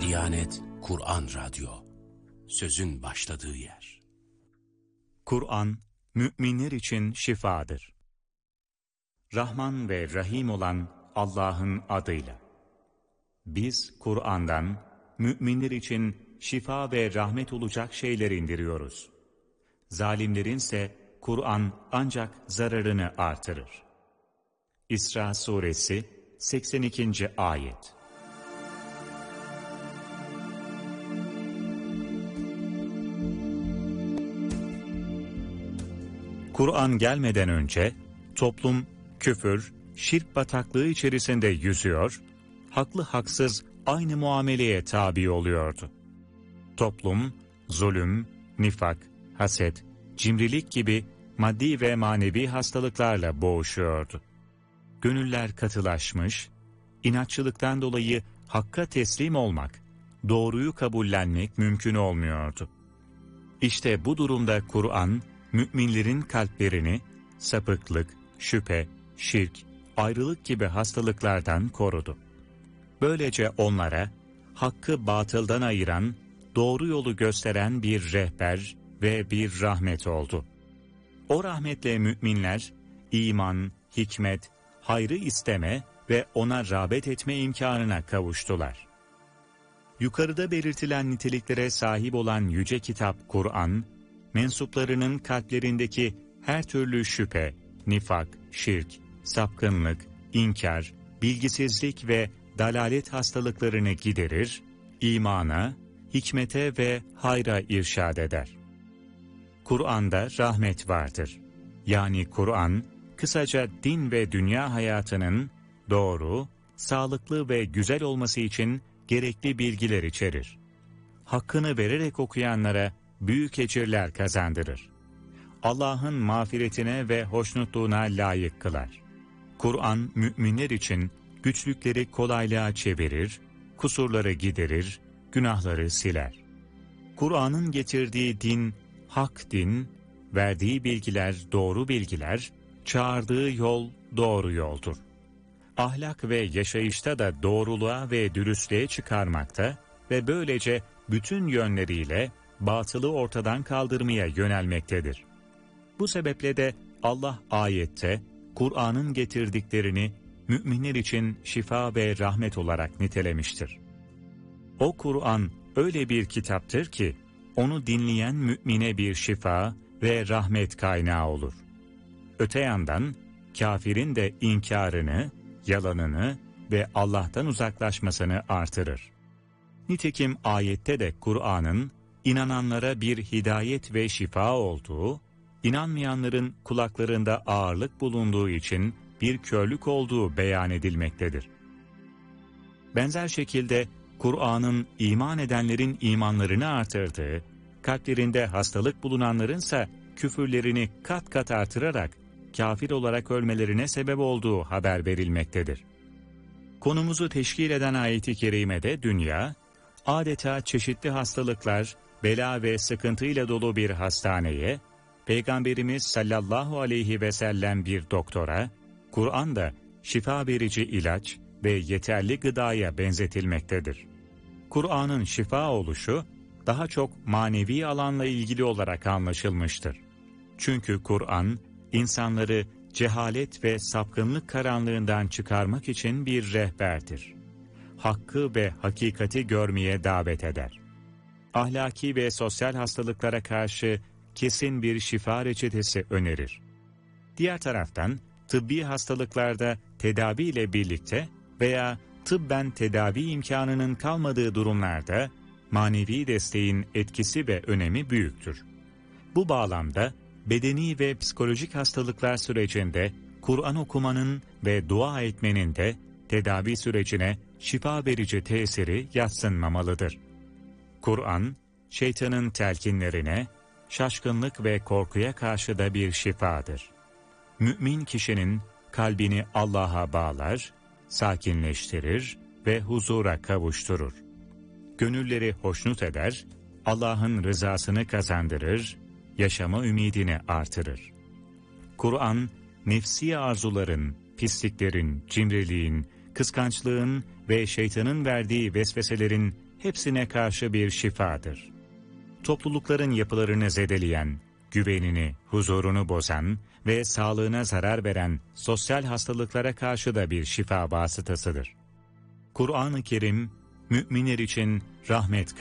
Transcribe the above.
Diyanet Kur'an Radyo, sözün başladığı yer. Kur'an, müminler için şifadır. Rahman ve Rahim olan Allah'ın adıyla. Biz Kur'an'dan, müminler için şifa ve rahmet olacak şeyler indiriyoruz. Zalimlerinse Kur'an ancak zararını artırır. İsra Suresi 82. Ayet. Kur'an gelmeden önce toplum küfür, şirk bataklığı içerisinde yüzüyor, haklı haksız aynı muameleye tabi oluyordu. Toplum, zulüm, nifak, haset, cimrilik gibi maddi ve manevi hastalıklarla boğuşuyordu. Gönüller katılaşmış, inatçılıktan dolayı hakka teslim olmak, doğruyu kabullenmek mümkün olmuyordu. İşte bu durumda Kur'an, müminlerin kalplerini sapıklık, şüphe, şirk, ayrılık gibi hastalıklardan korudu. Böylece onlara hakkı batıldan ayıran, doğru yolu gösteren bir rehber ve bir rahmet oldu. O rahmetle müminler iman, hikmet, hayrı isteme ve ona rağbet etme imkanına kavuştular. Yukarıda belirtilen niteliklere sahip olan yüce kitap Kur'an, mensuplarının kalplerindeki her türlü şüphe, nifak, şirk, sapkınlık, inkar, bilgisizlik ve dalalet hastalıklarını giderir, imana, hikmete ve hayra irşad eder. Kur'an'da rahmet vardır. Yani Kur'an, kısaca din ve dünya hayatının doğru, sağlıklı ve güzel olması için gerekli bilgiler içerir. Hakkını vererek okuyanlara büyük ecirler kazandırır. Allah'ın mağfiretine ve hoşnutluğuna layık kılar. Kur'an, müminler için güçlükleri kolaylığa çevirir, kusurları giderir, günahları siler. Kur'an'ın getirdiği din, hak din, verdiği bilgiler doğru bilgiler, çağırdığı yol doğru yoldur. Ahlak ve yaşayışta da doğruluğa ve dürüstlüğe çıkarmakta ve böylece bütün yönleriyle batılı ortadan kaldırmaya yönelmektedir. Bu sebeple de Allah ayette Kur'an'ın getirdiklerini müminler için şifa ve rahmet olarak nitelemiştir. O Kur'an öyle bir kitaptır ki onu dinleyen mümine bir şifa ve rahmet kaynağı olur. Öte yandan kafirin de inkarını, yalanını ve Allah'tan uzaklaşmasını artırır. Nitekim ayette de Kur'an'ın inananlara bir hidayet ve şifa olduğu, inanmayanların kulaklarında ağırlık bulunduğu için bir körlük olduğu beyan edilmektedir. Benzer şekilde Kur'an'ın iman edenlerin imanlarını artırdığı, kalplerinde hastalık bulunanlarınsa küfürlerini kat kat artırarak kafir olarak ölmelerine sebep olduğu haber verilmektedir. Konumuzu teşkil eden ayet-i kerimede dünya, adeta çeşitli hastalıklar, bela ve sıkıntıyla dolu bir hastaneye, Peygamberimiz sallallahu aleyhi ve sellem bir doktora, Kur'an'da şifa verici ilaç ve yeterli gıdaya benzetilmektedir. Kur'an'ın şifa oluşu daha çok manevi alanla ilgili olarak anlaşılmıştır. Çünkü Kur'an, insanları cehalet ve sapkınlık karanlığından çıkarmak için bir rehberdir. Hakkı ve hakikati görmeye davet eder. Ahlaki ve sosyal hastalıklara karşı kesin bir şifa reçetesi önerir. Diğer taraftan tıbbi hastalıklarda tedavi ile birlikte veya tıbben tedavi imkanının kalmadığı durumlarda manevi desteğin etkisi ve önemi büyüktür. Bu bağlamda bedeni ve psikolojik hastalıklar sürecinde Kur'an okumanın ve dua etmenin de tedavi sürecine şifa verici tesiri yadsınmamalıdır. Kur'an, şeytanın telkinlerine, şaşkınlık ve korkuya karşı da bir şifadır. Mümin kişinin kalbini Allah'a bağlar, sakinleştirir ve huzura kavuşturur. Gönülleri hoşnut eder, Allah'ın rızasını kazandırır, yaşama ümidini artırır. Kur'an, nefsi arzuların, pisliklerin, cimriliğin, kıskançlığın ve şeytanın verdiği vesveselerin hepsine karşı bir şifadır. Toplulukların yapılarını zedeleyen, güvenini, huzurunu bozan ve sağlığına zarar veren sosyal hastalıklara karşı da bir şifa vasıtasıdır. Kur'an-ı Kerim, müminler için rahmet